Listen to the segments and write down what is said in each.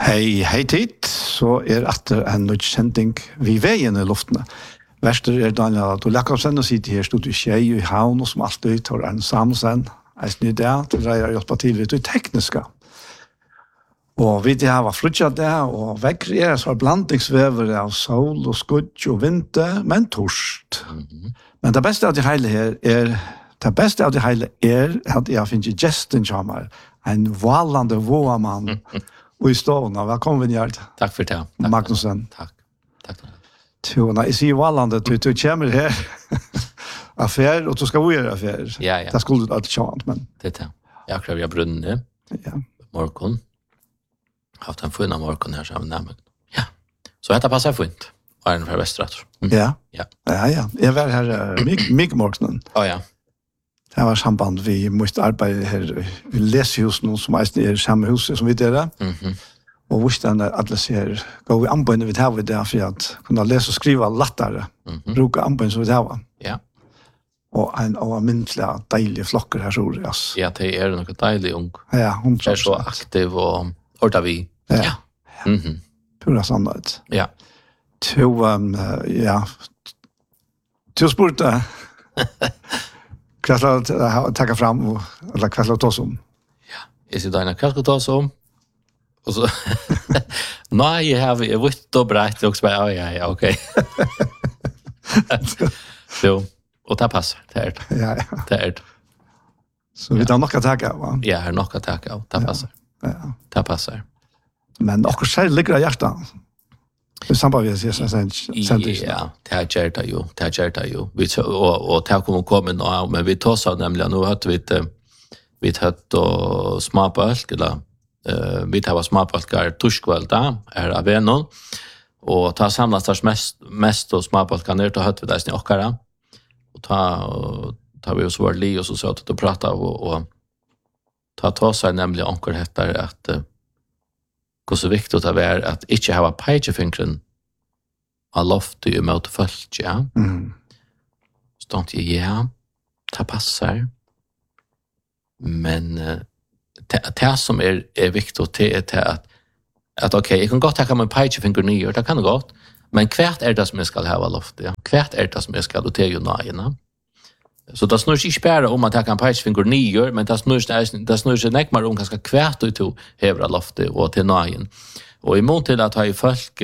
Hei tid, så etter en nødkjending vi veien I luftene. Verster Daniel Jakobsen og sitter her stod I Skjei I Havn, og som alltid tar en Samuelsen, eisen I det, til å hjelpe til litt tekniske. Og vi det her var frutjat det, og vekker så blandingsvever av sol og skudd og vinter, men torst. Men det beste av det hele her at jeg finner gesten kommer, en valande våamann, og I stående. Velkommen, Gjerd. Takk for det. Magnussen. Takk. Når jeg sier valande, du kommer her affær, og du skal gjøre affær. Ja. Det skulle du alltid kjent, men... Det er det. Jeg har krevd brunnen, morgen. Haft en funn av morgen her sammen med. Ja. Så dette passer fint. Og er den fra Vestrat. Ja. Jeg var her mye morgenen. Ja. Det var samband vi måste arbeide her. Vi leser hos noen som er samme huset som vi dere. Og hvordan alle ser, går vi anbøyne vi tar vi det for at kunne lese og skrive lettere. Bruke anbøyne som vi tar vi. Ja. Og en almindelig deilige flokker her, tror jeg. Ja, det noe deilig ung. Ja, 100%. Det så aktiv og orda vi. Ja. Pura sannhet. Ja. Du spurte hva skal jeg takke frem, eller hva skal jeg ta oss om? Ja, jeg sier Dina, hva skal jeg ta oss om? Og så, nei, jeg har vitt og breit, og så bare, ja, ok. Jo, og det passer, det det. Ja. Det det. Så vi har nok å takke av, va? Ja, jeg har nok å takke av, det passer. Ja. Det passer. Men akkurat selv ligger det hjertet. I samband med det sendte. Ja, det gjør det jo. Og det kommer nå, men vi tar seg nemlig, nå hadde vi tatt småbølg, eller vi tar småbølger torskveld da, av vennen, og ta samlet oss mest og småbølger ned, og hadde vi det i okkara, og ta vi oss vår li, og så satt og pratet, og ta seg nemlig onker heter at hvor så viktig det er at ikke ha peikefingeren av loftet i møte folk, ja. Så tenkte jeg, ja, det passer. Men det som viktig til at ok, jeg kan godt takke med peikefingeren nye, det kan det godt, men hvert det som jeg skal ha av loftet, ja. Hvert det som jeg skal til å nøyene. Så det snur ikke bare om at jeg kan peikefingeren nye, men det snur seg nekmer om ganske hvert du to hever av loftet og til nøyen. Og i mån til at har folk,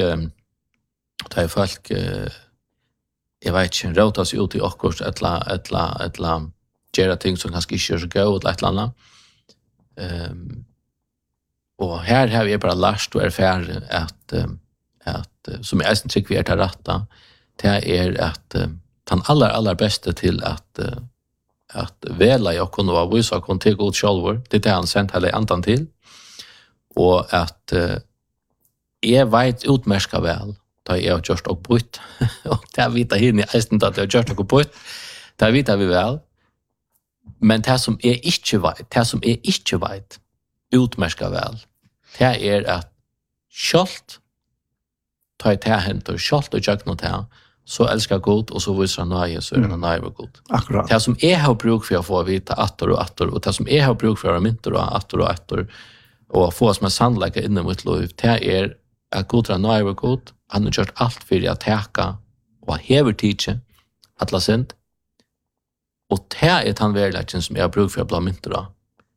jeg vet ikke, råta seg ut i okkurs, et eller gjøre ting som kanskje ikke gjør så gøy, eller et eller annet. Og her har vi bare lært og erfære at som jeg synes vi til rette, det at den aller beste til at vela jeg kunne være vise og kunne til god sjølver, det han sendt hele andan til, og at jeg vet utmerska vel, da jeg har gjort og brutt, og det vet jeg henne i eisen at jeg har gjort og brutt, det vet vi vel, men det som jeg ikke vet, utmerska vel, det at skjølt, ta i det hentet, skjølt og gjør noe til, så elskar god, og så viser han nøye, så han nøye var god. Akkurat. Det som jeg har bruk for å få vite atter, og det som jeg har bruk for å mynte atter, og få som en sannleggere innom mitt liv, det at god er nøye var god, han har gjort alt for å teka, og hever tidse, at la sint, og det han verleggen som jeg har bruk for å bli mynte da.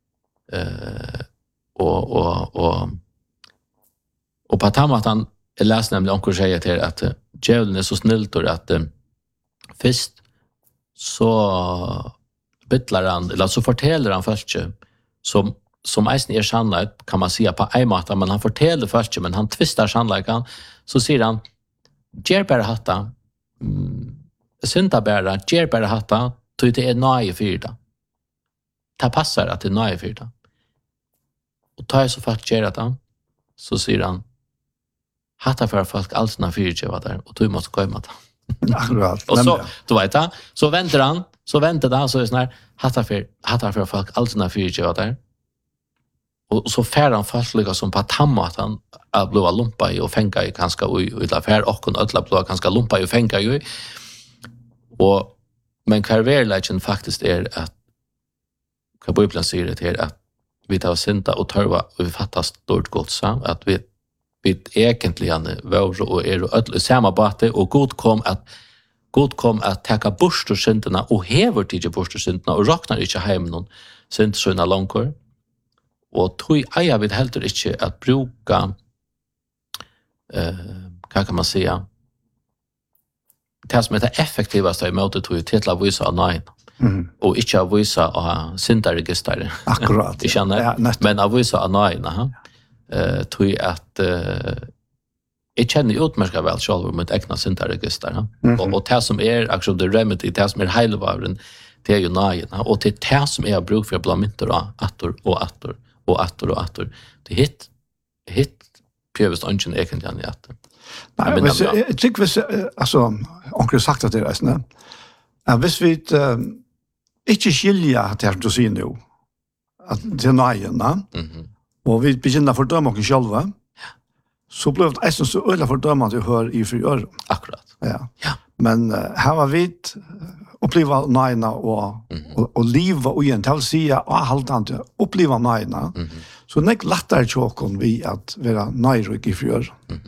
Og på den måten, jeg leser nemlig omkring sier til at djevelen så snilt at først så bytler han, eller så forteller han først som eisen sannhet, kan man si på en måte, men han forteller først, men han tvister sannheten, så sier han, gjør bare hatta, synda bare, gjør bare hatta, tog det nøye fyrda. Det passer at det nøye fyrda. Og tar jeg så først gjør det, så sier han, hatta för folk alls när fyrtje var där och du måste komma där. Akkurat. Och så du vet det, så väntar han så är det sån hatta för folk alls när fyrtje var där. Och så fär han fastliga som på tamma att han blåa lumpa i och fänga i ganska och illa fär och kon ödla blåa ganska lumpa i och fänga ju. Och men karverlegend faktiskt att Bibeln säger det här att vi tar synda och törva och vi fattar stort gott så att vi vi egentlig var og öll i samma bate, og God kom at teka bort syndene, og hever tidlig bort syndene, og råknar ikke heim noen syndsynene langkår. Og tog eier vi heller ikke at bruka, hva kan man säga, det som det effektivaste i måte tog til å vise av nøyen, og ikke å vise av syndaregisteret. Akkurat. Du kjenner, men å vise av nøyen, tog at jeg kjenner utmerket vel selv om et egnet syndaregister, og det som akkurat det remedy, det som heilevaren, det jo nøyen, og det det som bruk for å bli mynter av atter og atter, og atter. Det hit prøves ønsken egentlig an i atter. Nei, jeg tror hvis, altså, onkel sagt at det er, hvis vi ikke skiljer det som du sier nå, at det er nøyen, og vi begynner å fordømme oss selv, så ble det eisen så øyelig fordømme at vi hører i fri øren. Akkurat. Ja. Men her var vi oppleva nøyene og livet og igjen, til å si at halvdant oppleva nøyene, så det er ikke lettere tjåken vi at være nøyre i fri øren.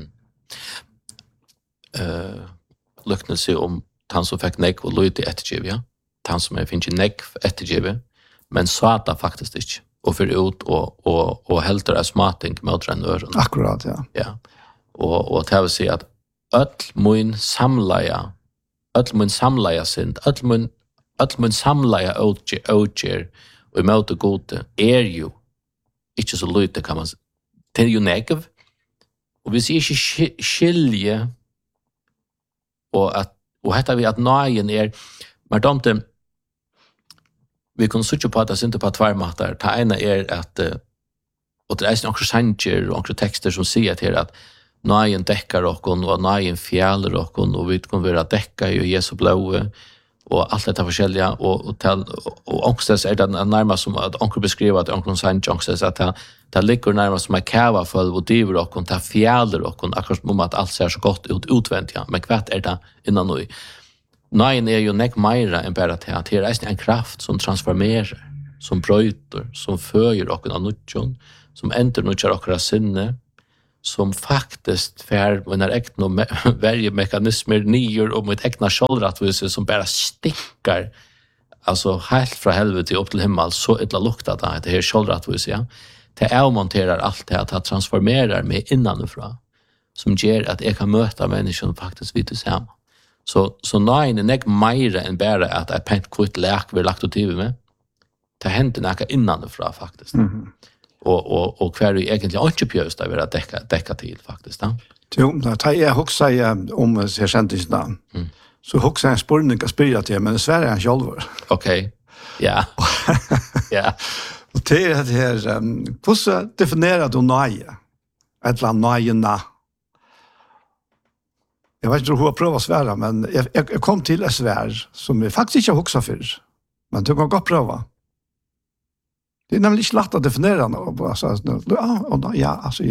Løkne seg om han som fikk nekv og løyde ettergiv, ja. Han som finner nekv ettergiv, men sa det faktisk ikke. Og fyrir ut og helter smating mot den øren. Akkurat, ja. Ja. Og det vil si at öll mun samlaja synd, öll mun samlaja outger og i måte gode jo ikke så lite, kan man si. Det jo negativ. Og hvis jeg ikke skilje og hetta vi at nøyen men domte vi kunne sitte på at det ikke på tværmater. Det ene at og det noen sanger og noen tekster som sier til at nøyen dekker okken, og nøyen fjeller okken, og vi kan være dekket i Jesu blåe, og alt dette forskjellige, og ångstes det nærmest som at onker beskriver at onker sanger, ångstes at det ligger nærmest som en kævafølg, og driver okken, det fjeller okken, akkurat som at alt ser så godt ut utvendt, ja. Men hva det innan nå? Nøyen jo nek meira enn bare til at det en kraft som transformerer, som brøyter, som fører okken av nødjon, som ender nødjon okker av sinne, som faktisk fer med en ekne verje mekanismer nyer og med ekne skjoldrattvise som bare stikker altså helt fra helvete opp til himmel, så ytla lukta det her skjoldrattvise, ja. Det avmonterer alt det at det transformerer meg innanifra, som gjør at jeg kan møte mennesker faktisk vidt det samme. Så nøyen nek meire enn bare at jeg pent kvitt lek vi lagt å tive med. Det hender nekka innanifra, faktisk. Og hver vi egentlig ikke pjøst av å dekka til, faktisk. Jo, da jeg hoksa om jeg kjente ikke navn, så hoksa jeg en spørning og spyrir til, men dessverre han sjálfur. Ok, ja. Ja. Og det det her, hvordan definerer du nøye? Et eller annet nøyena? Jeg vet ikke om hun har prøvd å svære, men jeg kom til et svær som jeg faktisk ikke har hoksa for, men du kan godt prøve. Det nemlig ikke lagt å definere noe. Ja.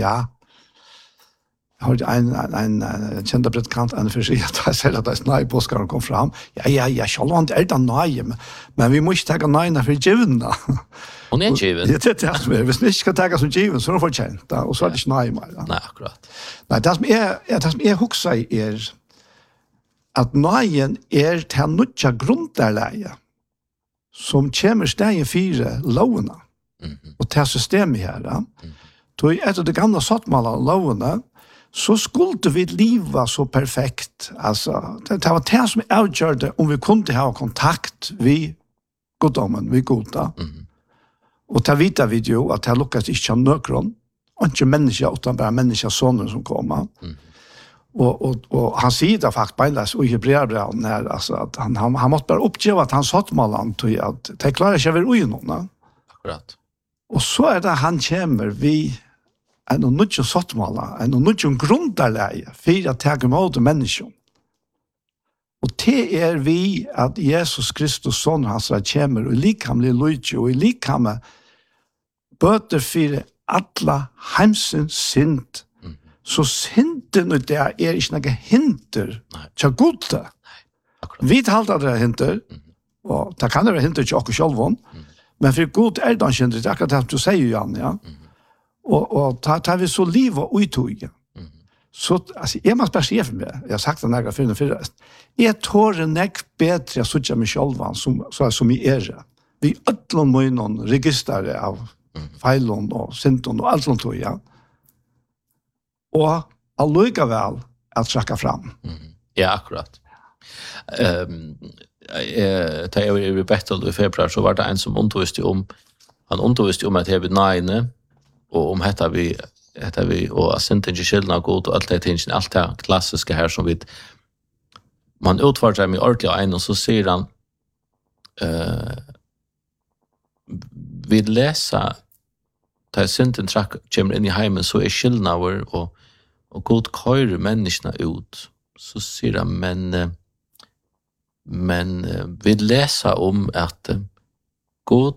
Jeg har en kjent predikant enn for seg at jeg ser at det nøye påskaren kom fram. Ja, selv om det det nøye, men vi må ikke tenke nøyene for givene. Hun given. Det det som hvis vi ikke skal tenke som given, så er det fortjent, og så er det ikke nøye mer. Nei, akkurat. Nei, det som jeg husker at nøyen til nødja grunnderleie, som kommer stegen 4 lovene, og til systemet her. Så etter det gamle sattmålet lovene, så skulle vi liva så perfekt. Altså, det var det som avgjørte om vi kunne ha kontakt vi goddommen, vi goda. Og til vita vi jo at det lukkes ikke av nøkron, og ikke mennesker, utan bare mennesker sånne som kommer. Og han sier det faktisk beinleis og i hebreerbrevene her, altså, at han måtte bare oppgive at han sattmålen til at det klarer ikke å være ui noen. Akkurat. Og så det han kommer vi en og nødjo sattmåla, en og nødjo grunnderleie for å ta imot mennesker. Og det vi at Jesus Kristus sånn hans kommer og likamlig lydjo og likamlig bøter for alle heimsens synd. Så synden og det ikke noe hinder til gode. Vi talte det hinder, og det kan være hinder til oss selv, men for god det ikke hinder, det akkurat det du sier, Jan, ja. Og tar vi så liv og uttog. så alltså är man speciell för mig. Jag har sagt det några för jag tror en näck bättre att söka mig själv som i är. Vi öllon mån register av feilon och synton och allt sånt tror jag. Och alluga väl att checka fram. Ja, akkurat. Ta jag bättre i februari så var det en som undervisste om att det är nine och om detta vi och synten skillnad god och allt det tingen allt det klassiska här som vi man utfordrar mig ordentligt en och så säger han vi läsa ta synten track kommer in i hemmen så är skillnader och god kör människorna ut så säger han men vi läsa om att god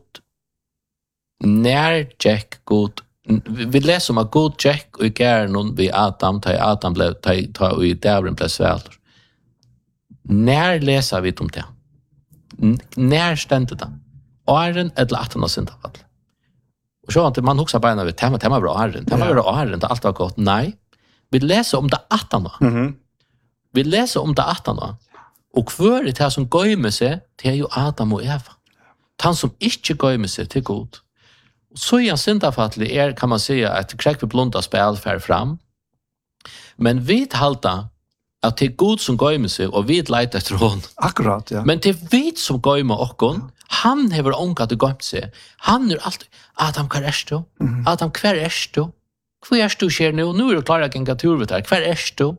när Jack god vi läser om att god Jack och gärnon vid Adam blev ta och i dävren blev svältor. När läser vi om det? När stände det? Åren eller 1800-talet. Och så att man också bara vid tema bra åren. Tema bra åren, det allt var gott. Nej. Vi läser om det 1800. Vi läser om det 1800. Och för det här som går med sig till ju Adam och Eva. Han som inte går med sig till god. Så är syndafattlig kan man säga att kräck vi blunda spel för fram. Men vi halta att det är god som går med sig och vi letar efter hon. Akkurat, ja. Men det är vi som går med okon. Han har ångat och gått sig. Han är alltid, Adam, kvar är du? Adam, kvar är du? Kvar är du sker nu? Nu är du klar att gänga turvet här. Kvar är du?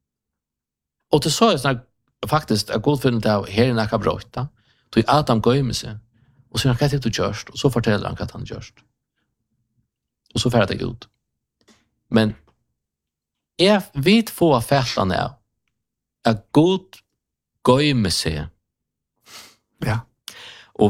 Och det så är det faktiskt att godfinnet av här i näka bråta. Då är Adam går med sig. Och så har han du görst. Och så fortäller han att han görst. Och så färdig ut. Men jag vet få fätan är att god går med sig. Ja. Och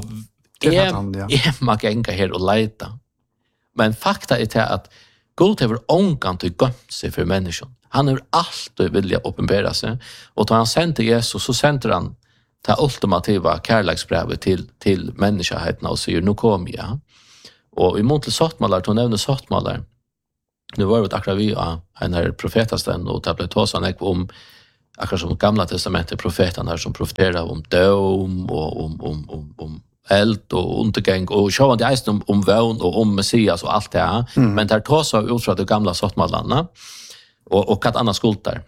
är man gänga här och leta. Men fakta är att god har ångan till gömt sig för människan. Han har alltid vilja uppenbara sig. Och då han sänder Jesus så sänder han det ultimativa kärleksbrevet till människoheten och säger nu kommer jag. Och i mån sottmalar, hon nämnde sottmalar. Nu var det akkurat vi en här profetasten och det blev tåsan om akkurat som gamla testamentet profeterna som profeterar om dom och om eld och undergång och så var det just om vån och om Messias och allt det här. Men där tåsar ut från de gamla sottmalarna och att annars skultar.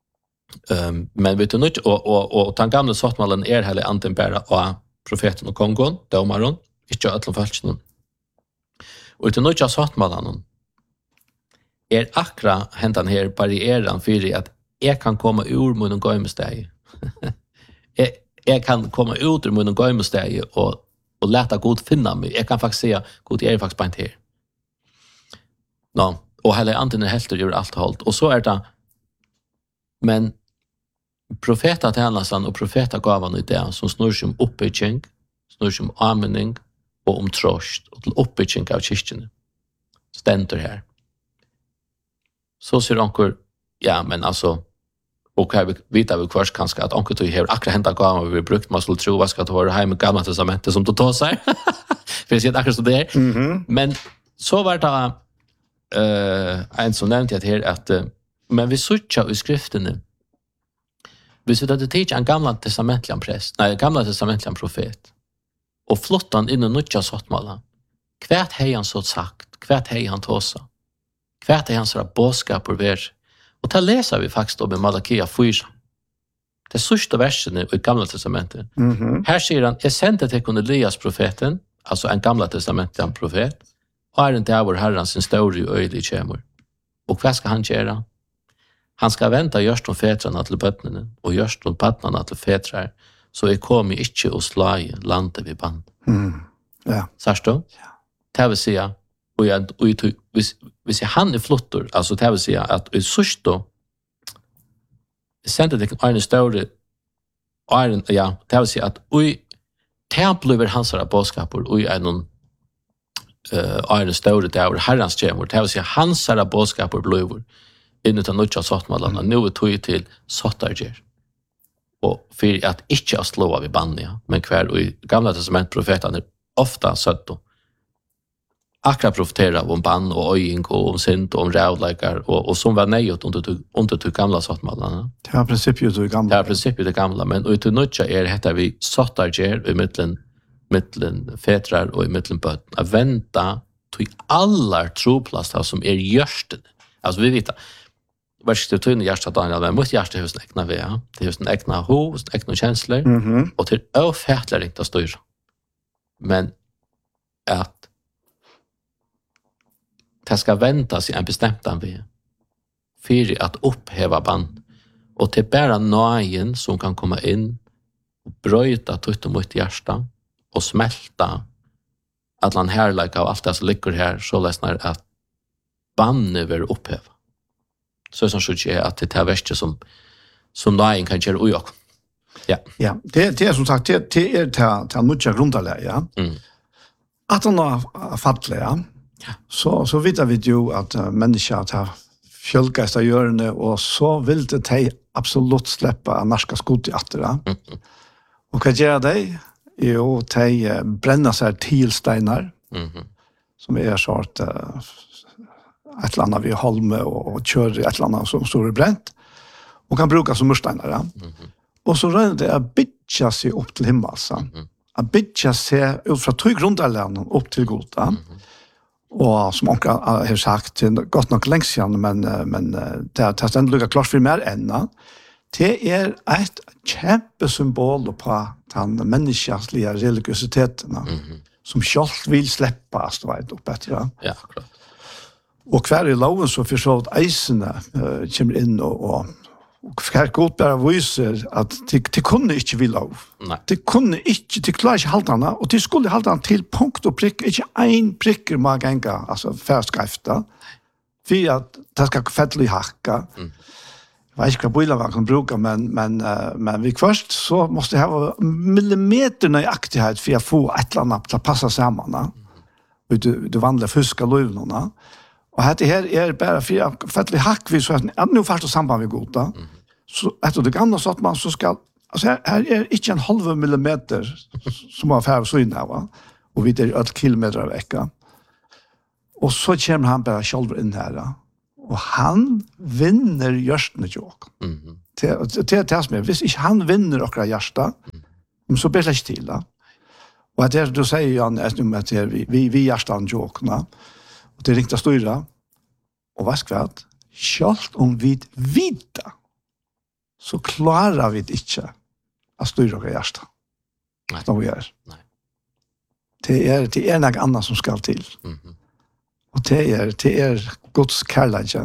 Men vet du nu och den gamla sottmalen heller anten bara och profeten och kongon, domaron, inte alla falskna. Och det nya sottmalen akra hentan här barrieran för att jag kan komma ur mun gömsteg. Jag kan komma ut ur mun gömsteg och låta Gud finna mig. Jag kan faktiskt säga Gud är faktiskt bara inte här. No, och heller anten helt gör allt hållt och så är det. Men profeta tjänastan och profeta gavan i det som snurr sig om uppbygging, snurr sig om anmening och om trost och till uppbygging av kyrkene. Ständer här. Så ser onkel, ja men alltså och här vet vi kvars kanske att onkel tog här akra hämta gavan vi brukt man skulle tro vad ska ta vara hem med gamla testamentet som tar sig. För det akra så där. Men så var det en som nämnde att här att men vi söker i skriften. Vi ser att det är en gamla testamentliga präst, nej, gamla testamentliga profet. Och flottan in och nutja sottmala. Kvärt hej han så sagt, kvärt hej han tåsa. Kvärt hej han sådär båskapor ver. Och det läser vi faktiskt om i Malakia 4. Det sista versen i gamla testamentet. Här säger han, jag sände till Cornelius profeten, alltså en gamla testamentliga profet, och är inte av herran sin stora och öjlig kämur. Och vad ska han göra? Han ska vänta just om fätrarna till bötnene och just om pattnarna till fätrar så jag kommer inte att slage landet vid band. Ja. Särst då? Ja. Det vill säga, hvis han är flottor, alltså det vill säga att i sörst då sände det en större ja, det vill säga att det blir hans bådskapor och en större där herrans kämur, det vill säga hans bådskapor blir inutan nutja sottmalarna, nu är tog till sottarger. Och för att inte slå av i banja, men kvar och i gamla testamentprofeterna är ofta sött då. akkurat profetera om bann och öjning och om synd och om rävläkar och som var nejot under till gamla sattmallarna. Det var principiet det gamla. Det var principiet det gamla, men och till nutja detta vi sattar ger i mittlen fetrar och i mittlen böt. Att vänta till alla troplast som görsten. Alltså vi vet värst det tunna hjärtat Daniel, men mot hjärtat hos äkna vi, ja. Det hos äkna hos äkna känslor och till öfätlar inte styr. Men att det ska väntas i en bestämt anved för att upphäva band och till bara någon som kan komma in och bröta tutt och mot hjärsta och smälta att han härlika av allt det som ligger här så läsnar att band över upphäva. Så som så är att det är värsta som någon kan göra ojak. Ja. Ja, det är som sagt det är till mycket grundläge, ja. Att han har fattliga. Så vet vi ju att människan tar fjölkasta görne och så vill det ta absolut släppa narska skot i attra. Och vad gör det? Jo, ta bränna sig till stenar. Som är sort ett landa vid holme och kör ett landa som står bränt. Och kan bruka som murstenar. Och så rör det att bitcha sig upp till himmelsen. Att bitcha sig ut från två grundlägen upp till goda. Och som onkel har sagt gott nog längst sedan men det har ständigt lukat klart för mer än det är ett kämpesymbol på den mänskliga religiositeten som själv vill släppa så vet upp bättre. Ja, klart. Och kvar i loven så försåt eisene kommer in och kvar god bara visar att det kunde inte vi lov. Det kunde inte, det klarar inte haltarna och det skulle haltarna till punkt och prick, inte en pricker man gänga, alltså färskräfta, för att det ska fettlig hacka. Jag vet inte vad bilar man kan bruka, men vi först så måste det ha millimeterna i aktighet för att få ett eller annat att passa samman. Du vandrar fuska lovnorna. Och det här är bara för att fettlig hack vi så att nu fast samband med goda. Så efter det gamla så att man så ska alltså här är inte en halv millimeter som har färd så innan va. Och vi är 8 kilometer vecka. Och så kommer han bara själv in här. Och han vinner görsten jag. Det som är visst inte han vinner och hjärta. Så blir det till då. Och det du säger Jan är att vi hjärtan jokna. Och det riktigt stora. Och vad ska det? Självt om vi vita så klarar vi inte att styra våra hjärta. Nej. Som vi gör. Nej. Det är något annat som ska till. Och det är Guds kärlek.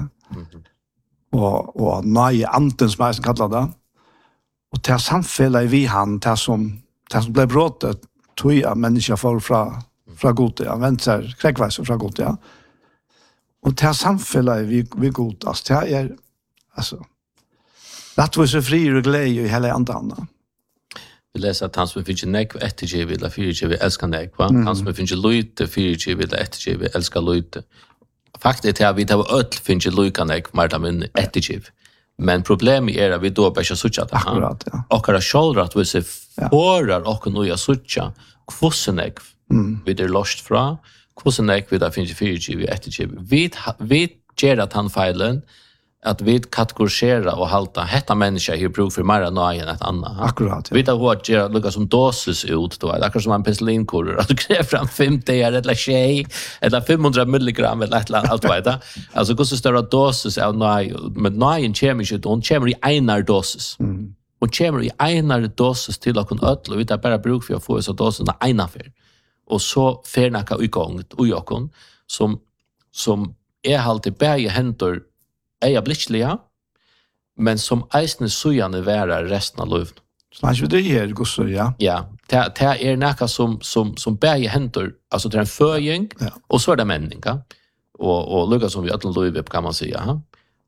Och nej anten som jag kallar det. Och det är samfället vi han det som blev brottet tog jag människa för från god ja vänster kräkväs från god ja. Och det är samfället vi god alltså det är alltså att vi så fri och glädje i hela andan. Vi läser att han som finns nekv ettergiv eller fyrtgiv älskar nekv. Han som finns lojte fyrtgiv eller ettergiv älskar lojte. Faktiskt är att vi tar öll finns lojka nekv mer än ettergiv. Men problemet är att vi då bara sucha det. Akkurat, ja. Och att själva att vi ser förar och nya sucha kvossen nekv. Vi är lost fra kvossen nekv där finns fyrtgiv ettergiv. Vi ger att han feilen att vi kategorisera och halta hetta människa i bruk för mer än ett annat. Akkurat. Vi tar vad gör lukka som dosis ut då. Det är som en penicillinkur att du kräver fram 50 eller tjej eller 500 milligram eller allt vad det. Alltså hur så stora dosis av men kemisk hon kommer i enar dosis. Och kommer i enar dosis till att kunna ödla. Vi tar bara bruk för att få så dosen ena för. Och så färnaka igång och som är alltid bäge händer är blitzliga men som eisne sujane vara resten av livet. Snart vi det här gossar ja. Ja, det är näka som bäge händer alltså det är en föring och så är det människa och lukka som vi alla livet kan man säga.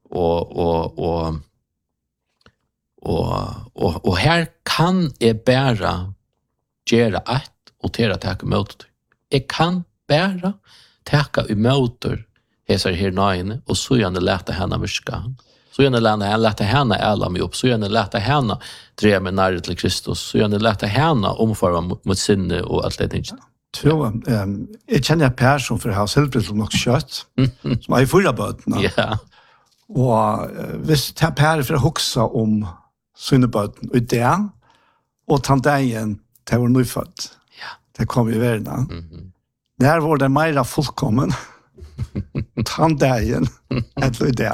Och här kan jag bara göra ett och tera täcka emot. Jag kan bara täcka emot hesar här nine och så gärna lätta henne viska. Så gärna lätta henne alla mig upp. Så gärna lätta henne dreja med nära till Kristus. Så gärna lätta henne omföra mot sinne och allt det inte. Jeg kjenner Per som for å ha selvbrett nok kjøtt, som er i forrige bøtene. Ja. Og hvis det Per for å huske om sine bøtene, og det, og tandeien til var nyfødt. Ja. Det kom i verden. Der var det mer fullkommen. Tandeien, etter det.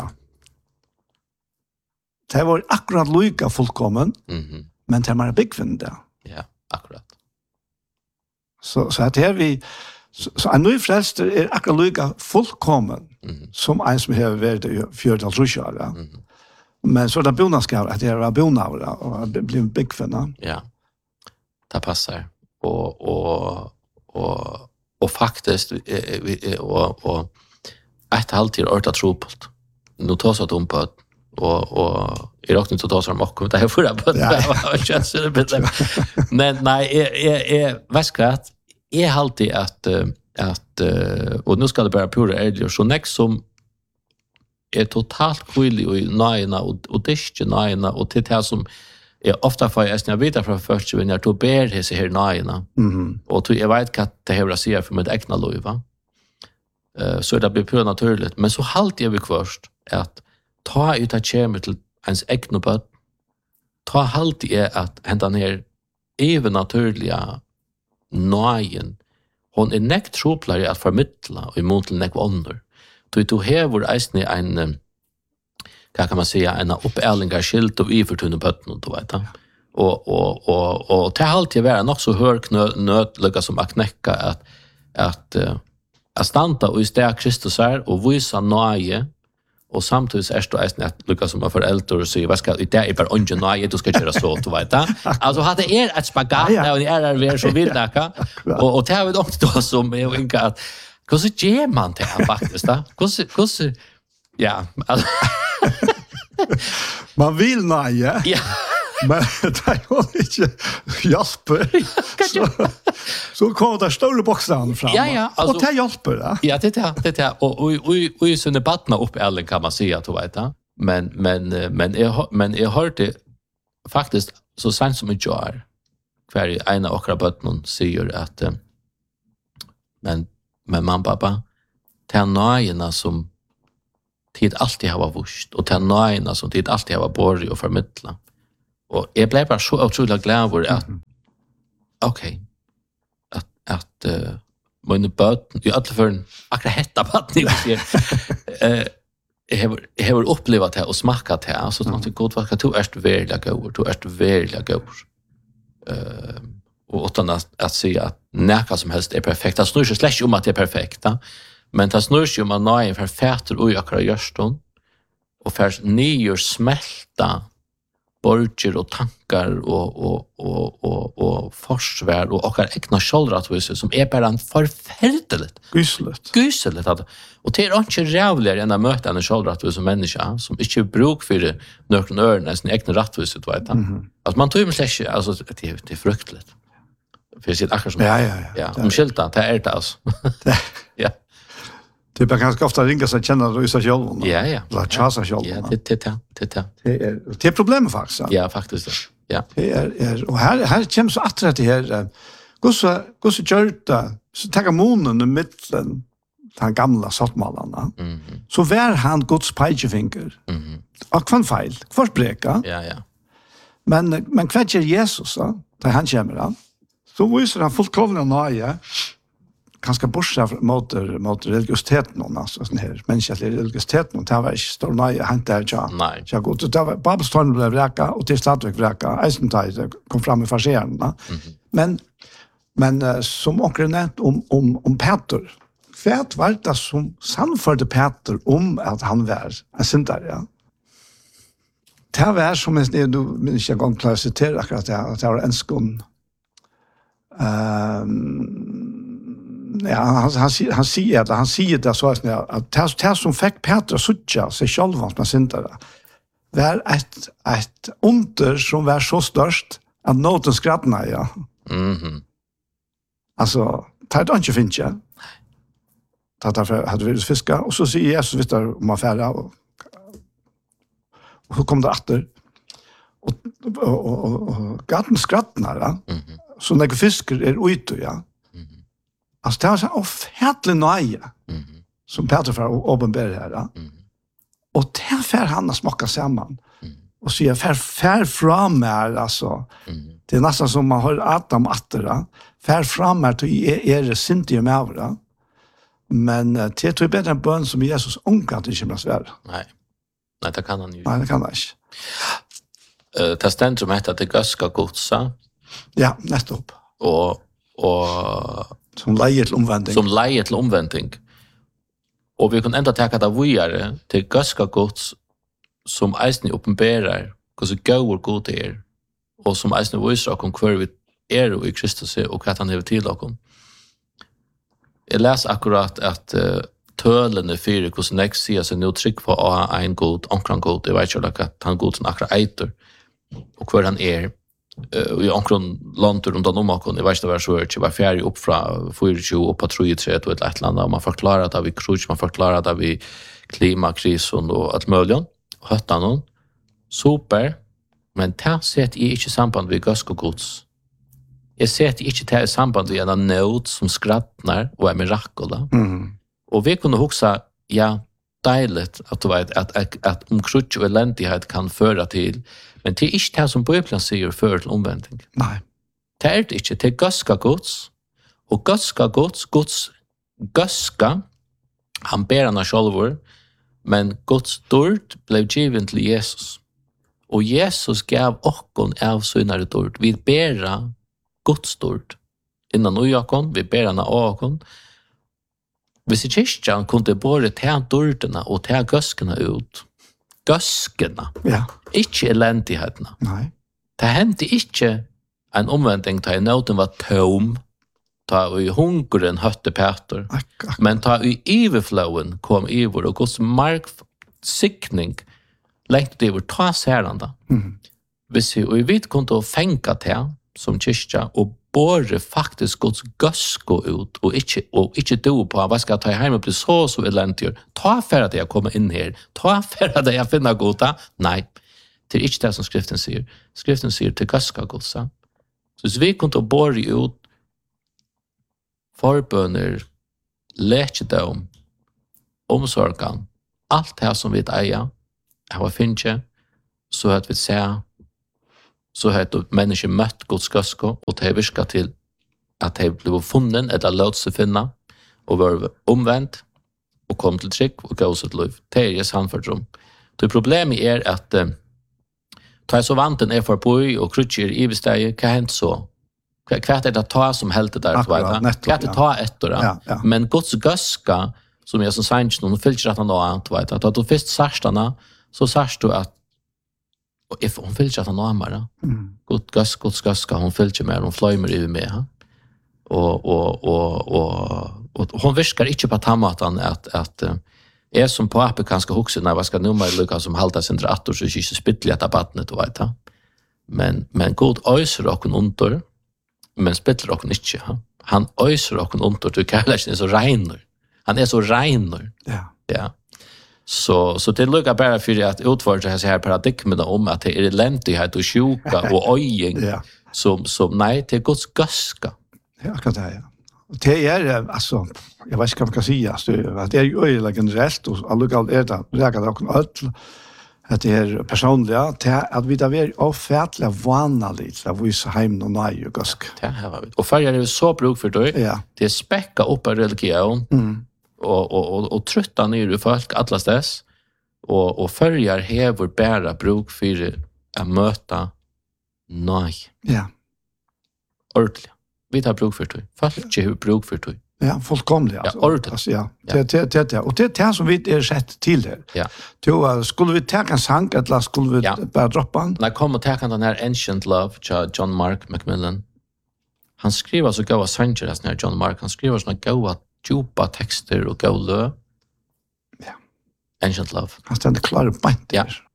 Det var akkurat lykke fullkommen, men det er mer byggvind det. Ja, akkurat. Så at her vi, så en ny frelster er akkurat lykke fullkommen, som en som har vært i 4,5 år. Men så er det bonadsgav, at det er bonadsgav, og det blir byggvind. Ja, det passer. Og faktisk, og et halvtid ordet tropult. Nå tar seg om på og jeg råkner til å ta seg om okkur, det er forrige på det, men nei, jeg vet ikke at jeg har alltid at og nå skal det bare pure ærlig, så nek som er totalt kvile i nøyene, og diske nøyene, og til det som jeg ofte får jeg videre fra først, men jeg tog ber disse her nøyene, og jeg vet ikke at det her sier for mitt egna liv, så det blir pure naturligt, men så halte jeg vi først at ta ut at kommer til ens egna bøtt, ta halte jeg at henta ned even naturlige nøyen, hon er nekt troplare at formidla og imot til nekt ånder. Du hever eisne en, hva kan man säga, en oppælingar skilt og ifortunne bøtten, du vet. Og til halte jeg være nok så hør nødløkka som a knekka at standa og i sted Kristus er og visa nøye og samtidig er det eisen at lukka som er foreldre og sier, hva skal, det er bare ånge nøye, du skal kjøre så, du vet da. Altså, hadde et spagat, og det er så vidt nekka, og det har vi nok da som er jo ikke at, hvordan gjør man det her faktisk da? Hvordan, ja, altså. Man vil nøye. Ja. Men det er jo ikke hjelper. Så kommer det større bokstavene frem. Ja, altså, og det hjelper, ja. Ja, det er. Og i sånne battene opp Ellen kan man si at du vet det. Men jeg hørte faktisk så sent som jeg gjør hver en av akkurat bøttene sier at men mamma og pappa det er nøyene som tid alltid har vurst og det er nøyene som tid alltid har båret og formidlet. Og jeg ble bare så utrolig glad over at at mine bøten, i alle fall akkurat hetta bøten, jeg har opplevd det og smakket det, så tenkte jeg godt, du er veldig god, du er veldig god. Og utan at si at nækka som helst er perfekt, det snur seg slett om at det er perfekt, men det snur seg om at nøye for fæter og akkurat gjørstånd, og for nye smelta borger og tankar og forsvær og okkar egna skjoldrattvise som er bare en forferdeligt. Gyselig. Og det er ikke rævligere enn å møte en skjoldrattvise som menneske som ikke bruk for nøkken ørene sin egna rattvise, du vet. Altså man tog med slett ikke, altså det er fruktelig. For jeg sier akkurat som ja. Skilta, det er det altså. Ja. Det är ganska ofta ringa sig känna då i sig själv. Ja. La chasa själv. Ja, det. Det är problemet faktiskt. Ja, faktiskt. Ja. Det är och här kommer så att det här hur så gjorda så ta monen i mitten den gamla saltmalarna. Så var han Guds pegefinger. Och kvann fel. Kvarsbreka. Ja. Men kvätcher Jesus då? Där han kommer då. Så visar han fullkomliga nöje. Kanske borsa mot religiositeten alltså sån här mänsklig religiositeten det var inte stor nej han där ja gott det var Babelstorn blev vräka och till stadvik vräka Eisenthal kom fram i farserna men som onkel nämnt om Peter färt var det som sannförde Peter om att han var en syndare ja det var som du minns jag gång placera akkurat att det var en skon ja, han sier det så at det som fikk Petra suttja seg selv som han syndere var et under som var så størst at nåten skrattene, ja. Altså, det er ikke finnes jeg. Det hadde vært fiske, og så sier Jesus vidt der om affæra, og så kom det etter, og gaten skrattene, ja. Så når fisker er ute, ja. Alltså det var så ofärtlig nöje som Peter får åbenbära här. Och det får han att smaka samman. Och så jag fär fram här, alltså. Det är nästan som man har Adam attera. Fär fram här till synte med över. Men det tror jag bättre en bön som Jesus ångar att det kommer svär. Nej, det kan han ju. Nej, det kan han inte. Testamentet heter det ganska godsa. Ja, nästa upp. Och som leier til omvending. Som leier til omvending. Og vi kan enda taka det videre til ganska gods som eisne oppenberer hvordan gauer god det og som eisne viser okkom hver vi og i Kristus og hva han hever til okkom. Jeg leser akkurat at tølene fyrir hvordan jeg sier seg nå trygg på å ha en god, omkring god. Jeg vet ikke at han god som akkurat eiter og hver han i omkring landet rundt om akkurat. Jeg vet ikke det var så hørt. Jeg var ferdig opp fra 24 opp på 33 og et eller annet. Man forklarer det vi krus, man forklarer det vi klimakrisen og alt mulig. Og høtta noen. Super. Men det setter jeg ikke samband med gask og gods. Jeg setter ikke det i samband med en nød som skrattnar og mirakel. Og vi kunne huske, ja, deiligt at du vet at krutsch og elendighet kan føre til, men det ikke det som Bibelen sier fører til omvending. Nei. Det det ikke, det gaska gods, og gaska gods, gaska, han ber han av sjálfur, men Guds dord blev given til Jesus. Og Jesus gav okkon av synare dord. Vi bera Guds dord innan ojakon, vi bera na ojakon. Hvis kyrkjan kunde både ta dordena og ta gaskena ut, gaskena, ja. Ikke elendighetene. Nei. Det hendte ikke en omvending da nåden var tom, ta i hungren høtte Peter, men ta i iverflowen kom iver, og Guds marksikning lengte iver, ta særanda. Hvis vi vet kunne fenga til som kyrkja, og bare faktisk Guds gasko ut, og ikke do på, hva skal jeg ta hjemme og bli så elendig, ta for at jeg kommer inn her, ta for at jeg finner goda, nei, det er ikke det som skriften sier. Skriften sier til gaska godsa. Så hvis vi kunne bore ut forbønner, lekedom, omsorgan, alt det som vi eier, jeg var finne, så at vi ser, så har mennesker møtt Guds gasko, og det har virket til at de ble funnet, eller låt seg finne, og var omvendt, og kom til trygg, og gav sitt liv. Det er jeg samfunnet om. Det problemet er at ta så vanten for boi, og krutcher i besteg, hva hent så? Hva er det ta som helte der? Hva er det ta etter? Ja. Men Guds gaska, som jeg som sier ikke noen, fyller ikke at han da annet, at du først sørstene, så sørst du at hon fyller ikke at han nærmere. Guds gaska, hon fyller ikke mer, hon fløymer i med. Og hon virker ikke på tammaten at jeg som pape kan skal huske når jeg skal nummer lukka som halda sin dratter, så ikke spytlig etter badnet, du vet. Men Gud øyser okken under, men spytler okken ikke. Han øyser okken under, du kærleikken er så regner. Han er så regner. Ja. Så det lukkar bara för att utföra det här paradigmen om att det är elendighet och sjuka och öjning som nej, det är Guds gaska. Ja, akkurat det, ja. Det är, alltså, jag vet inte vad man kan säga, det är ju öjliga generellt och allukalt är det, räkar det också öll, att det är personliga, att vi där är ofärtliga vanligt att visa hem och nej och gask. Det har vi. Och färger är så bruk för det. Ja. Det är späcka upp av religion. Og trøtta nere folk atlas dess, og følger hever bæra bruk for å møte nei. Ja. Ordentlig. Vi tar bruk for det. Folk ikke har bruk for det. Ja, fullkomlig. Ja, ordentlig. Altså, ja. Det. Og det er det som vi er sett til her. Ja. Skulle vi ta en sang, eller skulle vi bare droppe den? Når jeg kom og ta den her Ancient Love, John Mark Macmillan, han skriver så gode sanger, John Mark, han skriver sånne gode djupa texter och gålö. Ja. Ancient Love. Han ständer klar på inte. Ja.